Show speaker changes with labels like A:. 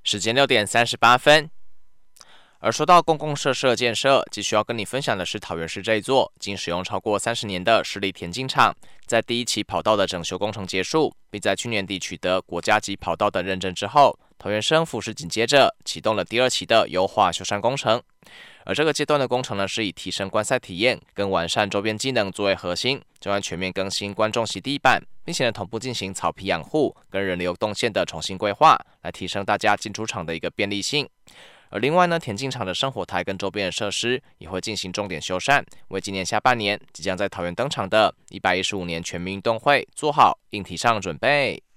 A: 时间6点38分。而说到公共设施的建设，继续要跟你分享的是桃园市这一座已经使用超过30年的市立田径场，在第一期跑道的整修工程结束，并在去年底取得国家级跑道的认证之后，桃园市政府是紧接着启动了第2期的优化修缮工程。而这个阶段的工程呢，是以提升观赛体验跟完善周边机能作为核心，就按全面更新观众席地板，并且同步进行草皮养护跟人流动线的重新规划，来提升大家进出场的一个便利性。而另外呢，田径场的生火台跟周边的设施也会进行重点修缮，为今年下半年即将在桃园登场的115年全民运动会做好硬体上的准备。